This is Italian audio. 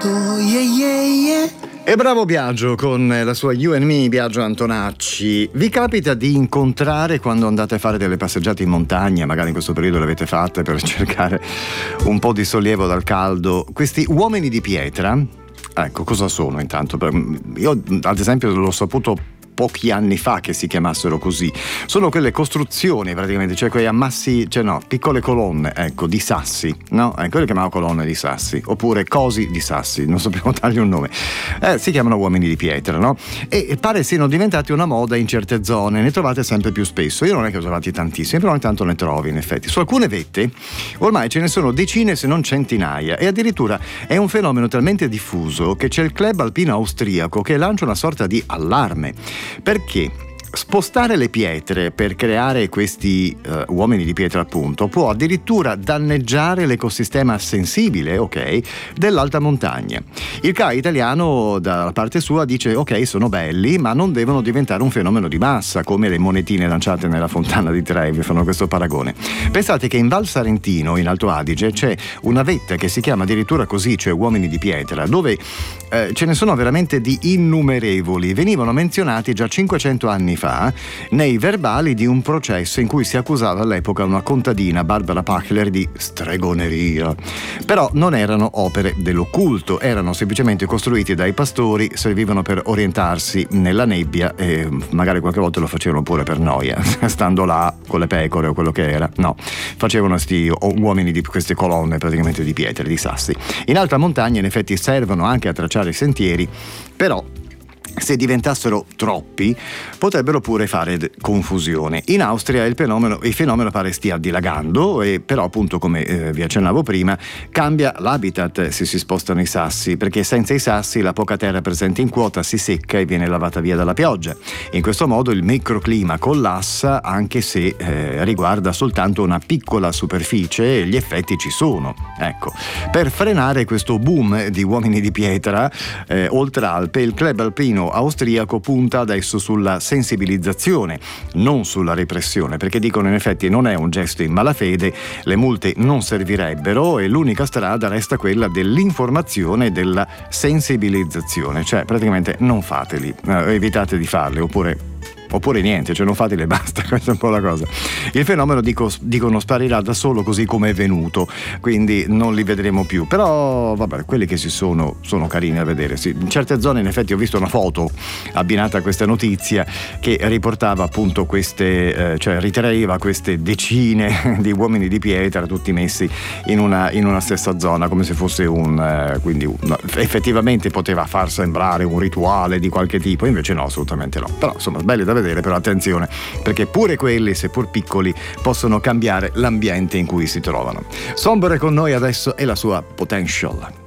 Oh yeah yeah yeah. E bravo Biagio con la sua You and Me, Biagio Antonacci. Vi capita di incontrare quando andate a fare delle passeggiate in montagna, magari in questo periodo le avete fatte per cercare un po' di sollievo dal caldo, questi uomini di pietra? Ecco, cosa sono intanto? Io ad esempio l'ho saputo pochi anni fa che si chiamassero così. Sono quelle costruzioni praticamente, cioè quei ammassi, cioè no, piccole colonne, ecco, di sassi, no? Ecco, le chiamavo colonne di sassi, oppure cosi di sassi, non sappiamo dargli un nome. Si chiamano uomini di pietra, no? E pare siano diventati una moda in certe zone, ne trovate sempre più spesso. Io non è che ho trovati tantissimi, però ogni tanto ne trovi in effetti. Su alcune vette ormai ce ne sono decine se non centinaia, e addirittura è un fenomeno talmente diffuso che c'è il club alpino austriaco che lancia una sorta di allarme. Perché spostare le pietre per creare questi uomini di pietra, appunto, può addirittura danneggiare l'ecosistema sensibile, ok, dell'alta montagna. Il CAI italiano dalla parte sua dice ok, sono belli, ma non devono diventare un fenomeno di massa come le monetine lanciate nella fontana di Trevi, fanno questo paragone. Pensate che in Val Sarentino, in Alto Adige, c'è una vetta che si chiama addirittura così, cioè uomini di pietra, dove ce ne sono veramente di innumerevoli. Venivano menzionati già 500 anni fa nei verbali di un processo in cui si accusava all'epoca una contadina, Barbara Pachler, di stregoneria. Però non erano opere dell'occulto, erano semplicemente costruiti dai pastori, servivano per orientarsi nella nebbia e magari qualche volta lo facevano pure per noia, stando là con le pecore o quello che era. No, facevano sti uomini di queste colonne praticamente di pietre, di sassi. In alta montagna in effetti servono anche a tracciare sentieri, però se diventassero troppi potrebbero pure fare confusione. In Austria il fenomeno pare stia dilagando, e però appunto, come vi accennavo prima, cambia l'habitat se si spostano i sassi, perché senza i sassi la poca terra presente in quota si secca e viene lavata via dalla pioggia. In questo modo il microclima collassa, anche se riguarda soltanto una piccola superficie, e gli effetti ci sono. Ecco, per frenare questo boom di uomini di pietra oltre Alpe, il club alpino austriaco punta adesso sulla sensibilizzazione, non sulla repressione, perché dicono in effetti non è un gesto in malafede, le multe non servirebbero e l'unica strada resta quella dell'informazione e della sensibilizzazione, cioè praticamente non fateli, evitate di farli, oppure niente, cioè non fateli e basta, questa è un po' la cosa. Il fenomeno dicono sparirà da solo così come è venuto, quindi non li vedremo più, però vabbè, quelli che sono carini a vedere. Sì, in certe zone in effetti ho visto una foto abbinata a questa notizia che riportava appunto queste, cioè ritraeva queste decine di uomini di pietra tutti messi in una stessa zona, come se fosse effettivamente poteva far sembrare un rituale di qualche tipo, invece no, assolutamente no. Però insomma belli da vedere, però attenzione, perché pure quelli, seppur piccoli, possono cambiare l'ambiente in cui si trovano. Sombre con noi adesso è la sua Potential.